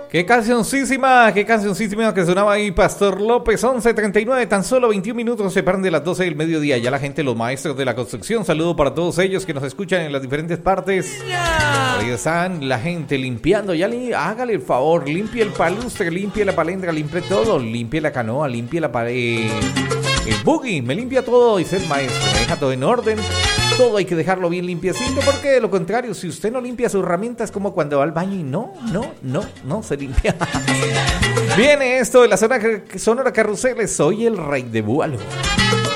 Qué cancioncísima que sonaba ahí, Pastor López, 11:39, tan solo 21 minutos separan de las 12 del mediodía. Ya la gente, los maestros de la construcción, saludo para todos ellos que nos escuchan en las diferentes partes. Ahí están la gente limpiando, ya hágale el favor, limpie el palustre, limpie la palendra, limpie todo, limpie la canoa, limpie la pared, el buggy, me limpia todo, dice el maestro, me deja todo en orden. Todo hay que dejarlo bien limpiecito, porque de lo contrario, si usted no limpia su herramienta, es como cuando va al baño y no se limpia. Viene esto de la Sonora Carruseles, soy el rey de Búhalo.